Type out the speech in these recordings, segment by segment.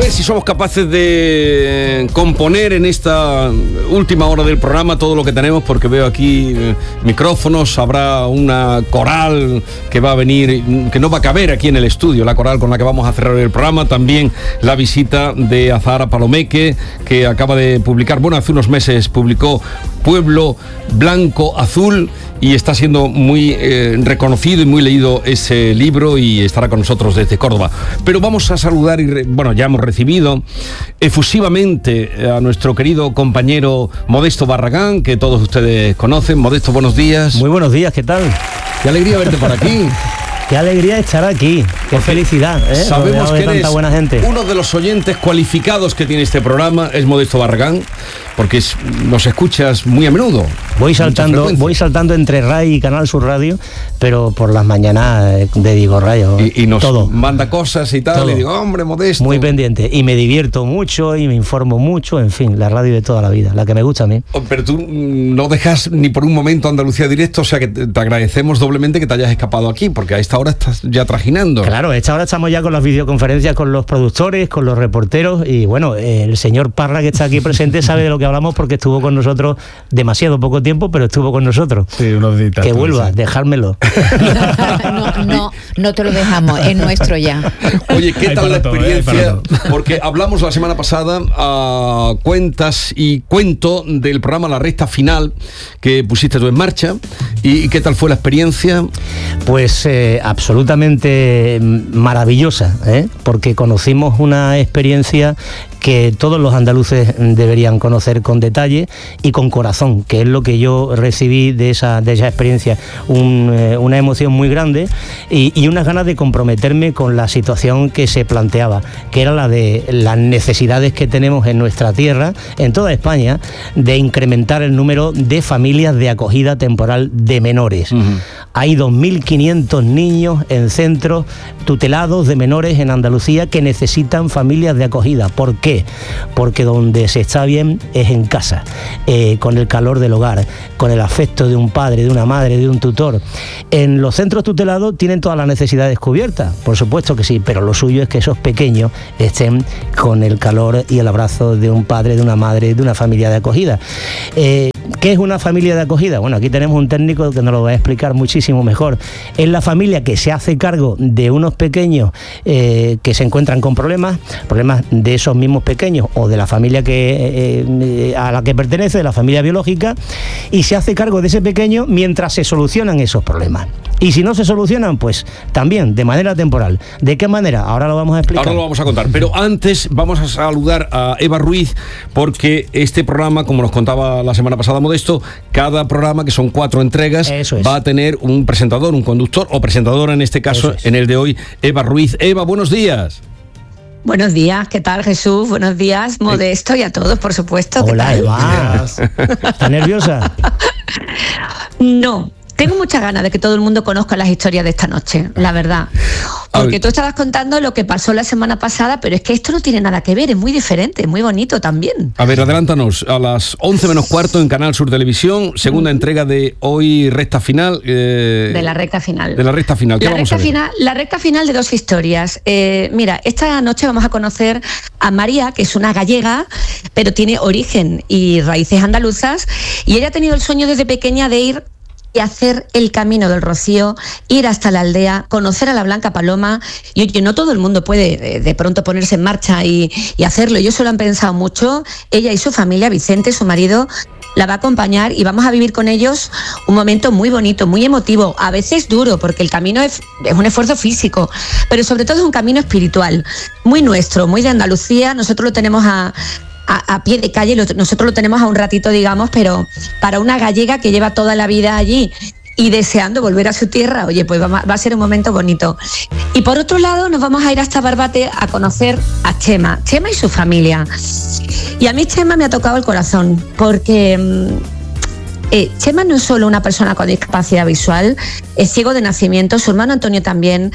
ver si somos capaces de componer en esta última hora del programa todo lo que tenemos, porque veo aquí micrófonos, habrá una coral que va a venir, que no va a caber aquí en el estudio, la coral con la que vamos a cerrar el programa, también la visita de Azahara Palomeque, que acaba de publicar, bueno, hace unos meses publicó Pueblo Blanco Azul, y está siendo muy reconocido y muy leído ese libro, y estará con nosotros desde Córdoba. Pero vamos a saludar ya hemos recibido efusivamente a nuestro querido compañero Modesto Barragán, que todos ustedes conocen. Modesto, buenos días. Muy buenos días, ¿qué tal? Qué alegría verte por aquí. Qué alegría estar aquí, qué felicidad, Sabemos que eres tanta buena gente. Uno de los oyentes cualificados que tiene este programa, es Modesto Barragán, porque nos escuchas muy a menudo. Voy saltando entre RAI y Canal Sur Radio, pero por las mañanas dedico rayo. Y nos todo. Manda cosas y tal, todo. Y digo, hombre, Modesto. Muy pendiente, y me divierto mucho y me informo mucho, en fin, la radio de toda la vida, la que me gusta a mí. Pero tú no dejas ni por un momento Andalucía Directo, o sea que te agradecemos doblemente que te hayas escapado aquí, porque a esta hora estás ya trajinando. Claro, a esta hora estamos ya con las videoconferencias con los productores, con los reporteros, y bueno, el señor Parra, que está aquí presente, sabe de lo que hablamos porque estuvo con nosotros demasiado poco tiempo, pero estuvo con nosotros. Sí, unos días. Que vuelva, sí. Dejármelo. No te lo dejamos, es nuestro ya. Oye, ¿qué tal la experiencia? Porque hablamos la semana pasada a cuentas y cuento del programa La Recta Final que pusiste tú en marcha. ¿Y qué tal fue la experiencia? Pues absolutamente maravillosa, porque conocimos una experiencia que todos los andaluces deberían conocer con detalle y con corazón, que es lo que yo recibí de esa experiencia, una emoción muy grande y unas ganas de comprometerme con la situación que se planteaba, que era la de las necesidades que tenemos en nuestra tierra, en toda España, de incrementar el número de familias de acogida temporal de menores. Uh-huh. Hay 2.500 niños en centros tutelados de menores en Andalucía que necesitan familias de acogida. ¿Por qué? Porque donde se está bien es en casa, con el calor del hogar, con el afecto de un padre, de una madre, de un tutor. En los centros tutelados tienen todas las necesidades cubiertas, por supuesto que sí, pero lo suyo es que esos pequeños estén con el calor y el abrazo de un padre, de una madre, de una familia de acogida. ¿Qué es una familia de acogida? Bueno, aquí tenemos un técnico que nos lo va a explicar muchísimo mejor. Es la familia que se hace cargo de unos pequeños que se encuentran con problemas de esos mismos pequeños o de la familia a la que pertenece, de la familia biológica, y se hace cargo de ese pequeño mientras se solucionan esos problemas. Y si no se solucionan, pues también de manera temporal. ¿De qué manera? Ahora lo vamos a explicar. Ahora lo vamos a contar, pero antes vamos a saludar a Eva Ruiz, porque este programa, como nos contaba la semana pasada Modesto, cada programa, que son 4 entregas, va a tener un presentador, un conductor o presentadora, en este caso, en el de hoy, Eva Ruiz. Eva, buenos días. Buenos días, ¿qué tal, Jesús? Buenos días, Modesto, y a todos, por supuesto. Hola, Eva. ¿Estás nerviosa? No. Tengo muchas ganas de que todo el mundo conozca las historias de esta noche, la verdad. Porque tú estabas contando lo que pasó la semana pasada, pero es que esto no tiene nada que ver, es muy diferente, es muy bonito también. A ver, adelántanos, a las 11 menos cuarto en Canal Sur Televisión, segunda entrega de hoy, recta final. De la recta final. De la recta final, ¿qué vamos a ver? La recta final de 2 historias. Mira, esta noche vamos a conocer a María, que es una gallega, pero tiene origen y raíces andaluzas, y ella ha tenido el sueño desde pequeña de ir y hacer el camino del Rocío, ir hasta la aldea, conocer a la Blanca Paloma. Y oye, no todo el mundo puede de pronto ponerse en marcha y hacerlo. Ellos se lo han pensado mucho. Ella y su familia, Vicente, su marido, la va a acompañar y vamos a vivir con ellos un momento muy bonito, muy emotivo, a veces duro, porque el camino es un esfuerzo físico, pero sobre todo es un camino espiritual, muy nuestro, muy de Andalucía. Nosotros lo tenemos a pie de calle, nosotros lo tenemos a un ratito, digamos, pero para una gallega que lleva toda la vida allí y deseando volver a su tierra, oye, pues va a ser un momento bonito. Y por otro lado nos vamos a ir hasta Barbate a conocer a Chema y su familia. Y a mí Chema me ha tocado el corazón, porque Chema no es solo una persona con discapacidad visual, es ciego de nacimiento, su hermano Antonio también.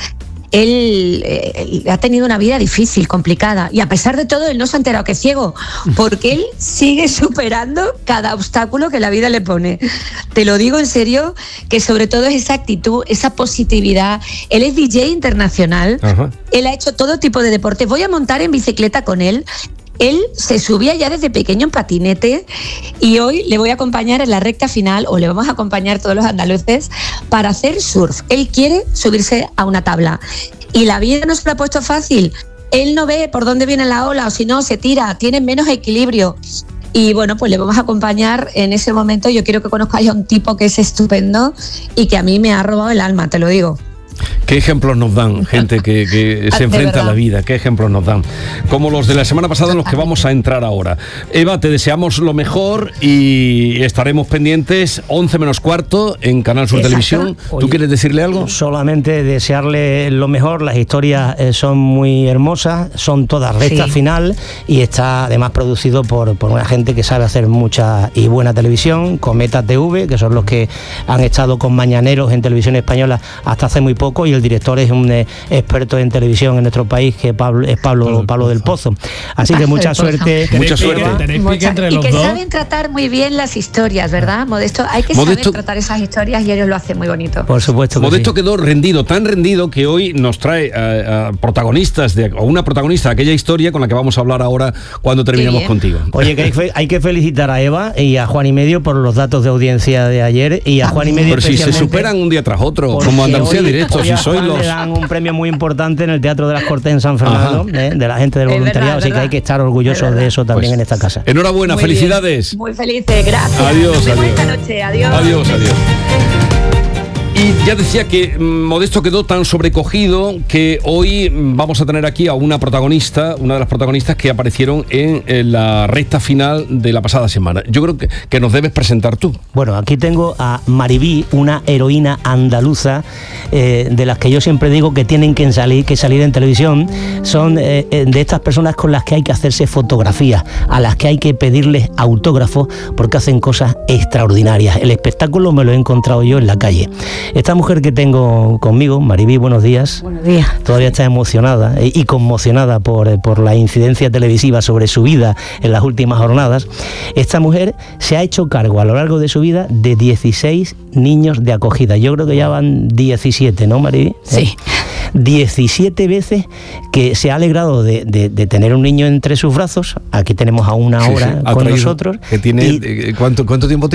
él ha tenido una vida difícil, complicada, y a pesar de todo él no se ha enterado que es ciego, porque él sigue superando cada obstáculo que la vida le pone. Te lo digo en serio, que sobre todo es esa actitud, esa positividad. Él es DJ internacional. Ajá. Él ha hecho todo tipo de deportes. Voy a montar en bicicleta con él. Él se subía ya desde pequeño en patinete y hoy le voy a acompañar en la recta final, o le vamos a acompañar todos los andaluces, para hacer surf. Él quiere subirse a una tabla y la vida no se lo ha puesto fácil. Él no ve por dónde viene la ola, o si no, se tira, tiene menos equilibrio. Y bueno, pues le vamos a acompañar en ese momento. Yo quiero que conozcáis a un tipo que es estupendo y que a mí me ha robado el alma, te lo digo. ¿Qué ejemplos nos dan gente que se enfrenta a la vida? ¿Qué ejemplos nos dan? Como los de la semana pasada en los que vamos a entrar ahora. Eva, te deseamos lo mejor y estaremos pendientes 11 menos cuarto en Canal Sur Televisión. ¿Tú Oye, quieres decirle algo? Solamente desearle lo mejor. Las historias son muy hermosas, son todas recta final y está además producido por una gente que sabe hacer mucha y buena televisión. Cometa TV, que son los que han estado con mañaneros en televisión española hasta hace muy poco, y el director es un experto en televisión en nuestro país, que es Pablo del Pozo. Así que mucha suerte. Mucha suerte. Y que saben tratar muy bien las historias, ¿verdad, Modesto? Hay que saber tratar esas historias y ellos lo hacen muy bonito. Por supuesto. Modesto quedó rendido, tan rendido que hoy nos trae a protagonistas o una protagonista de aquella historia con la que vamos a hablar ahora cuando terminemos contigo. Oye, que hay que felicitar a Eva y a Juan y Medio por los datos de audiencia de ayer, y a Juan y Medio. Pero si se superan un día tras otro, como Andalucía Directo. Si soy le dan un premio muy importante en el Teatro de las Cortes en San Fernando, de la gente del voluntariado, así que hay que estar orgullosos de eso también en esta casa. Enhorabuena, muy felicidades. Bien. Muy felices, gracias. Adiós, adiós. Esta noche. Adiós. Adiós. Y ya decía que Modesto quedó tan sobrecogido que hoy vamos a tener aquí a una protagonista, una de las protagonistas que aparecieron en la recta final de la pasada semana. Yo creo que nos debes presentar tú. Bueno, aquí tengo a Maribí, una heroína andaluza, de las que yo siempre digo que tienen que salir en televisión. Son de estas personas con las que hay que hacerse fotografías, a las que hay que pedirles autógrafos, porque hacen cosas extraordinarias. El espectáculo me lo he encontrado yo en la calle. Esta mujer que tengo conmigo, Maribí, buenos días. Buenos días. Todavía está emocionada y conmocionada por la incidencia televisiva sobre su vida en las últimas jornadas. Esta mujer se ha hecho cargo a lo largo de su vida de 16 niños de acogida. Yo creo que ya van 17, ¿no, Maribí? Sí. 17 veces que se ha alegrado de tener un niño entre sus brazos. Aquí tenemos a una hora con nosotros. Que tiene, ¿cuánto tiempo tiene?